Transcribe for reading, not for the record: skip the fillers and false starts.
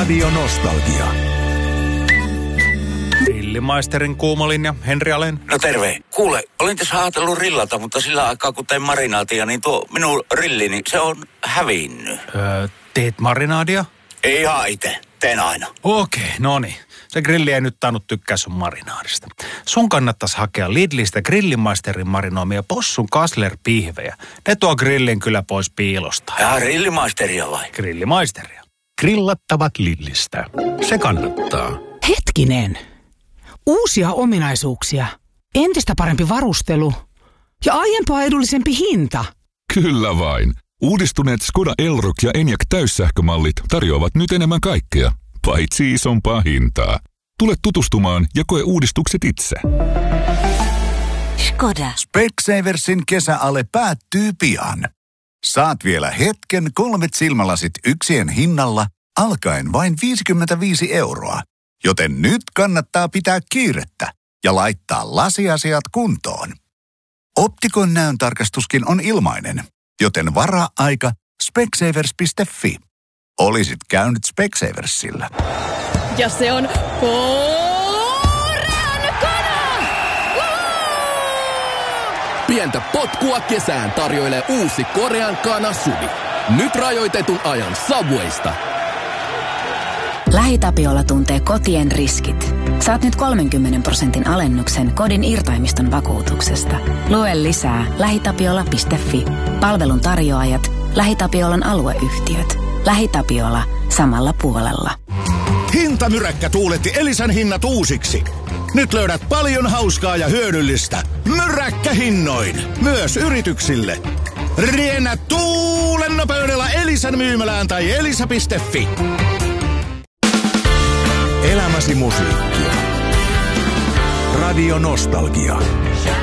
Radio Nostalgia. Grillimaisterin kuumolinja, Henri Alén. No terve. Kuule, olin tässä ajatellut rillata, mutta sillä aikaa kun tein marinaatia, niin tuo minun rillini, se on hävinnyt. Teet marinaadia? Ei ihan itse, teen aina. Okei, no niin. Se grilli ei nyt tainnut tykkää sun marinaadista. Sun kannattaisi hakea Lidlistä Grillimaisterin marinoimia possun Kassler-pihvejä. Ne tuo grillin kyllä pois piilosta. Ja Grillimaisteria vai? Grillimaisteria. Grillattavat Lidlistä. Se kannattaa. Hetkinen. Uusia ominaisuuksia, entistä parempi varustelu ja aiempaa edullisempi hinta. Kyllä vain. Uudistuneet Skoda Elroq ja Enyaq täyssähkömallit tarjoavat nyt enemmän kaikkea, paitsi isompaa hintaa. Tule tutustumaan ja koe uudistukset itse. Skoda. Specsaversin kesäale päättyy pian. Saat vielä hetken 3 silmälasit yksien hinnalla alkaen vain 55 €. Joten nyt kannattaa pitää kiirettä ja laittaa lasiasiat kuntoon. Optikon näöntarkastuskin on ilmainen, joten varaa aika specsavers.fi. Olisit käynyt Specsaversilla. Ja se on korean. Pientä potkua kesään tarjoilee uusi Korean kana Subi. Nyt rajoitetun ajan Subwaysta. LähiTapiola tuntee kotien riskit. Saat nyt 30% alennuksen kodin irtaimiston vakuutuksesta. Lue lisää lähitapiola.fi. Palvelun tarjoajat, LähiTapiolan alueyhtiöt. LähiTapiola samalla puolella. Hintamyräkkä tuuletti Elisan hinnat uusiksi. Nyt löydät paljon hauskaa ja hyödyllistä. Myräkkähinnoin. Myös yrityksille. Riennä tuulen nopeudella Elisan myymälään tai elisa.fi. Elämäsi musiikkia. Radio Nostalgia.